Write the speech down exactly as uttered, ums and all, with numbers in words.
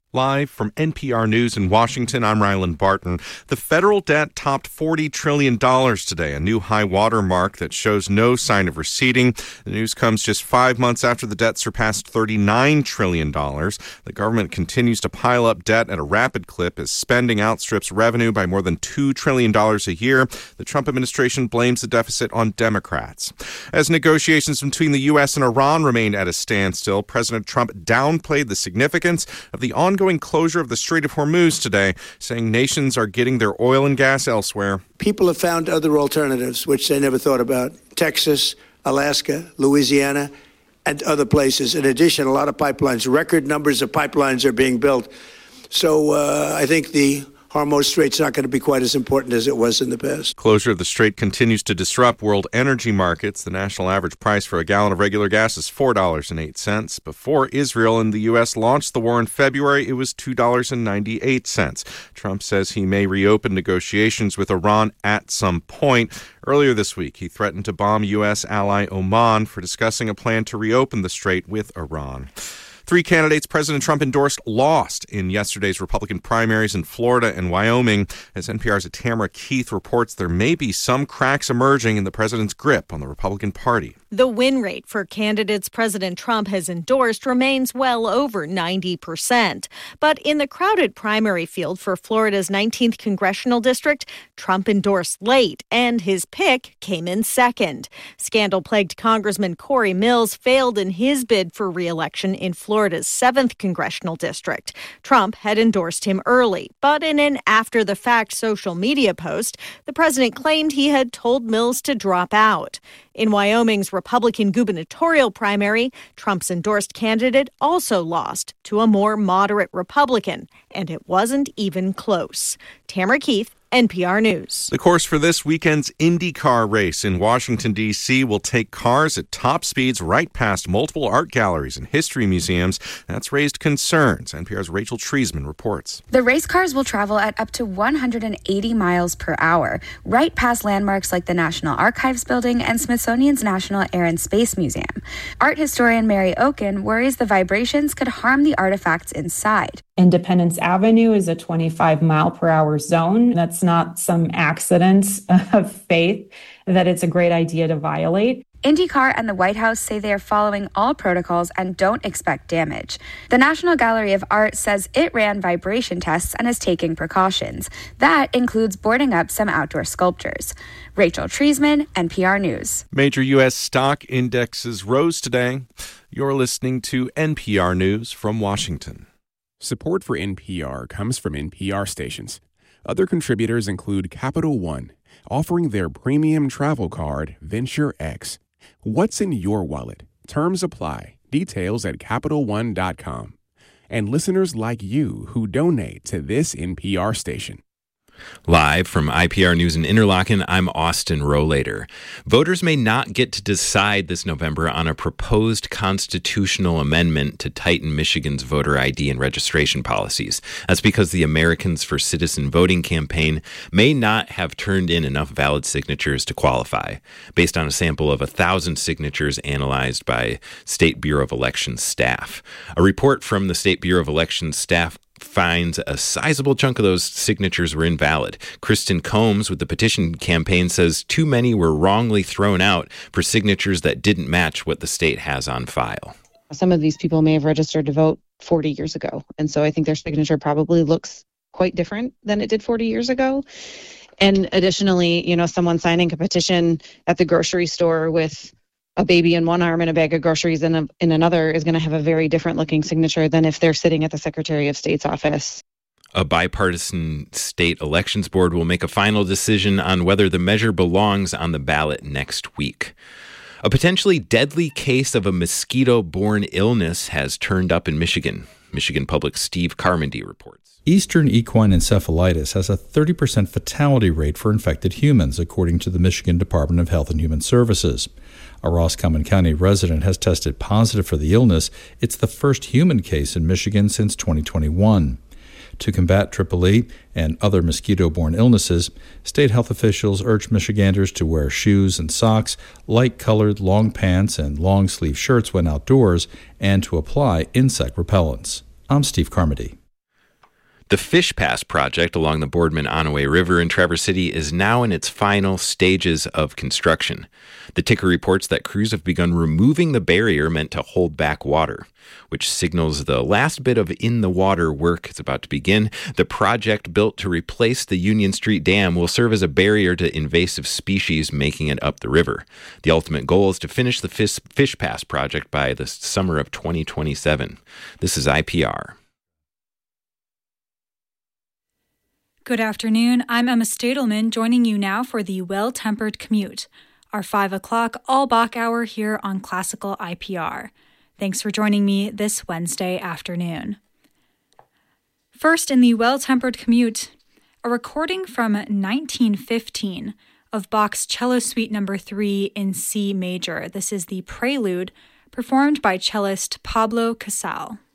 Live from N P R News in Washington, I'm Ryland Barton. The federal debt topped forty trillion dollars today, a new high water mark that shows no sign of receding. The news comes just five months after the debt surpassed thirty-nine trillion dollars. The government continues to pile up debt at a rapid clip as spending outstrips revenue by more than two trillion dollars a year. The Trump administration blames the deficit on Democrats. As negotiations between the U S and Iran remained at a standstill, President Trump downplayed the significance of the ongoing Ongoing closure of the Strait of Hormuz today, saying nations are getting their oil and gas elsewhere. People have found other alternatives, which they never thought about. Texas, Alaska, Louisiana, and other places. In addition, a lot of pipelines, record numbers of pipelines are being built. So uh, I think the Hormuz Strait's not going to be quite as important as it was in the past. Closure of the Strait continues to disrupt world energy markets. The national average price for a gallon of regular gas is four dollars and eight cents. Before Israel and the U S launched the war in February, it was two dollars and ninety-eight cents. Trump says he may reopen negotiations with Iran at some point. Earlier this week, he threatened to bomb U S ally Oman for discussing a plan to reopen the Strait with Iran. Three candidates President Trump endorsed lost in yesterday's Republican primaries in Florida and Wyoming. As N P R's Tamara Keith reports, there may be some cracks emerging in the president's grip on the Republican Party. The win rate for candidates President Trump has endorsed remains well over ninety percent. But in the crowded primary field for Florida's nineteenth congressional district, Trump endorsed late, and his pick came in second. Scandal-plagued Congressman Corey Mills failed in his bid for re-election in Florida's seventh congressional district. Trump had endorsed him early, but in an after-the-fact social media post, the president claimed he had told Mills to drop out. In Wyoming's Republican gubernatorial primary, Trump's endorsed candidate also lost to a more moderate Republican, and it wasn't even close. Tamara Keith, N P R News. The course for this weekend's IndyCar race in Washington, D C will take cars at top speeds right past multiple art galleries and history museums. That's raised concerns. N P R's Rachel Treisman reports. The race cars will travel at up to one hundred eighty miles per hour, right past landmarks like the National Archives Building and Smithsonian's National Air and Space Museum. Art historian Mary Oken worries the vibrations could harm the artifacts inside. Independence Avenue is a twenty-five mile per hour zone. That's not some accident of faith that it's a great idea to violate. IndyCar and the White House say they are following all protocols and don't expect damage. The National Gallery of Art says it ran vibration tests and is taking precautions. That includes boarding up some outdoor sculptures. Rachel Treisman, N P R News. Major U S stock indexes rose today. You're listening to N P R News from Washington. Support for N P R comes from N P R stations. Other contributors include Capital One, offering their premium travel card, Venture X. What's in your wallet? Terms apply. Details at Capital One dot com. And listeners like you who donate to this N P R station. Live from I P R News in Interlaken, I'm Austin Rohlater. Voters may not get to decide this November on a proposed constitutional amendment to tighten Michigan's voter I D and registration policies. That's because the Americans for Citizen Voting campaign may not have turned in enough valid signatures to qualify, based on a sample of one thousand signatures analyzed by State Bureau of Elections staff. A report from the State Bureau of Elections staff finds a sizable chunk of those signatures were invalid. Kristen Combs with the petition campaign says too many were wrongly thrown out for signatures that didn't match what the state has on file. Some of these people may have registered to vote forty years ago, and so I think their signature probably looks quite different than it did forty years ago. And additionally, you know, someone signing a petition at the grocery store with a baby in one arm and a bag of groceries in, a, in another is going to have a very different looking signature than if they're sitting at the Secretary of State's office. A bipartisan state elections board will make a final decision on whether the measure belongs on the ballot next week. A potentially deadly case of a mosquito-borne illness has turned up in Michigan. Michigan Public's Steve Carmody reports. Eastern equine encephalitis has a thirty percent fatality rate for infected humans, according to the Michigan Department of Health and Human Services. A Roscommon County resident has tested positive for the illness. It's the first human case in Michigan since twenty twenty-one. To combat Triple E and other mosquito-borne illnesses, state health officials urge Michiganders to wear shoes and socks, light-colored long pants and long-sleeve shirts when outdoors, and to apply insect repellents. I'm Steve Carmody. The Fish Pass project along the Boardman-Onaway River in Traverse City is now in its final stages of construction. The ticker reports that crews have begun removing the barrier meant to hold back water, which signals the last bit of in-the-water work is about to begin. The project, built to replace the Union Street Dam, will serve as a barrier to invasive species making it up the river. The ultimate goal is to finish the Fish, Fish Pass project by the summer of twenty twenty-seven. This is I P R. Good afternoon. I'm Emma Stadelman, joining you now for the Well-Tempered Commute, our five o'clock all-Bach hour here on Classical I P R. Thanks for joining me this Wednesday afternoon. First in the Well-Tempered Commute, a recording from nineteen fifteen of Bach's Cello Suite Number three in C major. This is the Prelude, performed by cellist Pablo Casal.